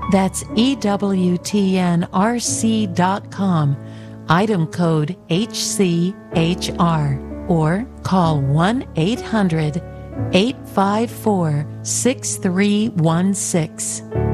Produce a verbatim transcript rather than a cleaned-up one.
That's E W T N R C dot com, item code H C H R, or call one eight hundred, eight five four, six three one six.